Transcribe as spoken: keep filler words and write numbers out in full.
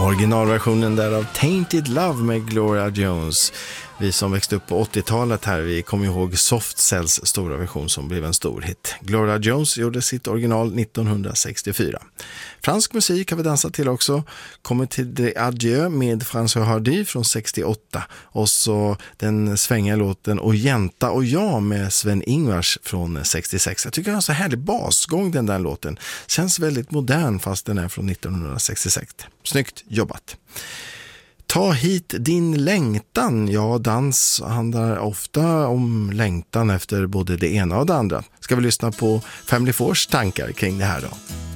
Originalversionen där av Tainted Love med Gloria Jones. Vi som växte upp på åttiotalet här, vi kommer ihåg Soft Cells stora version som blev en stor hit. Gloria Jones gjorde sitt original nittonhundrasextiofyra. Fransk musik har vi dansat till också. Kommer till The Adieu med François Hardy från sextioåtta. Och så den svänga låten Och Jänta och jag med Sven-Ingvars från sextiosex. Jag tycker den har så härlig basgång, den där låten. Känns väldigt modern fast den är från nittonhundrasextiosex. Snyggt jobbat. Ta hit din längtan. Ja, dans handlar ofta om längtan efter både det ena och det andra. Ska vi lyssna på Family Fours tankar kring det här då?